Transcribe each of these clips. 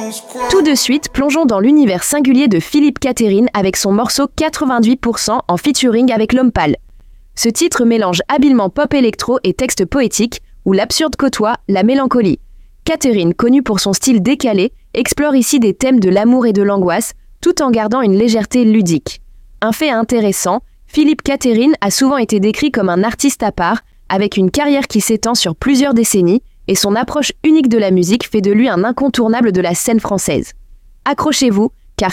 Tout de suite, plongeons dans l'univers singulier de Philippe Catherine avec son morceau 88% en featuring avec L'Homme Pâle. Ce titre mélange habilement pop électro et texte poétique, où l'absurde côtoie la mélancolie. Catherine, connue pour son style décalé, explore ici des thèmes de l'amour et de l'angoisse, tout en gardant une légèreté ludique. Un fait intéressant, Philippe Catherine a souvent été décrit comme un artiste à part, avec une carrière qui s'étend sur plusieurs décennies, et son approche unique de la musique fait de lui un incontournable de la scène française. Accrochez-vous, car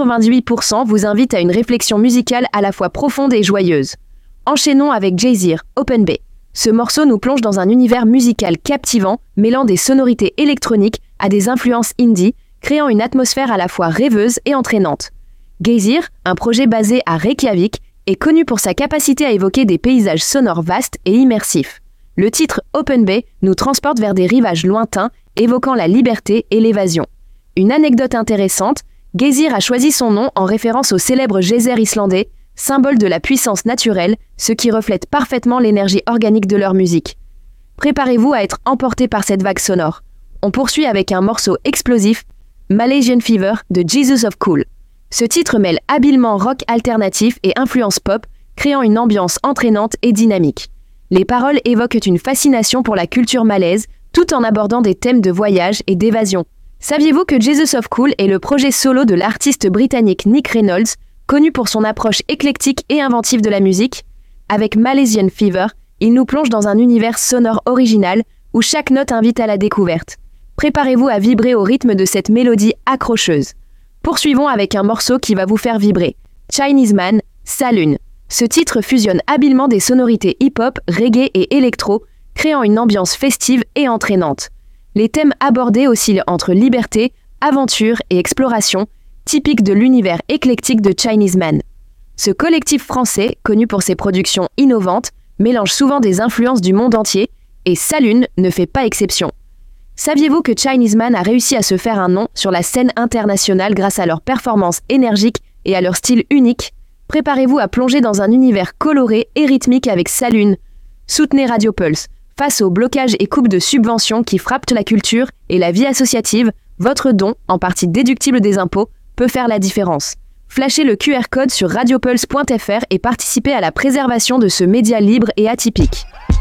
98% vous invite à une réflexion musicale à la fois profonde et joyeuse. Enchaînons avec Jay-Z, Open Bay. Ce morceau nous plonge dans un univers musical captivant, mêlant des sonorités électroniques à des influences indie, créant une atmosphère à la fois rêveuse et entraînante. Geysir, un projet basé à Reykjavik, est connu pour sa capacité à évoquer des paysages sonores vastes et immersifs. Le titre Open Bay nous transporte vers des rivages lointains, évoquant la liberté et l'évasion. Une anecdote intéressante, Geysir a choisi son nom en référence au célèbre geyser islandais, symbole de la puissance naturelle, ce qui reflète parfaitement l'énergie organique de leur musique. Préparez-vous à être emporté par cette vague sonore. On poursuit avec un morceau explosif, Malaysian Fever de Jesus of Cool. Ce titre mêle habilement rock alternatif et influence pop, créant une ambiance entraînante et dynamique. Les paroles évoquent une fascination pour la culture malaise, tout en abordant des thèmes de voyage et d'évasion. Saviez-vous que Jesus of Cool est le projet solo de l'artiste britannique Nick Reynolds, connu pour son approche éclectique et inventive de la musique? Avec Malaysian Fever, il nous plonge dans un univers sonore original où chaque note invite à la découverte. Préparez-vous à vibrer au rythme de cette mélodie accrocheuse. Poursuivons avec un morceau qui va vous faire vibrer. Chinese Man, Saloon. Ce titre fusionne habilement des sonorités hip-hop, reggae et électro, créant une ambiance festive et entraînante. Les thèmes abordés oscillent entre liberté, aventure et exploration, typique de l'univers éclectique de Chinese Man. Ce collectif français, connu pour ses productions innovantes, mélange souvent des influences du monde entier, et Saloon ne fait pas exception. Saviez-vous que Chinese Man a réussi à se faire un nom sur la scène internationale grâce à leur performance énergique et à leur style unique? Préparez-vous à plonger dans un univers coloré et rythmique avec Saloon. Soutenez Radio Pulse. Face aux blocages et coupes de subventions qui frappent la culture et la vie associative, votre don, en partie déductible des impôts, peut faire la différence. Flashez le QR code sur radiopulse.fr et participez à la préservation de ce média libre et atypique.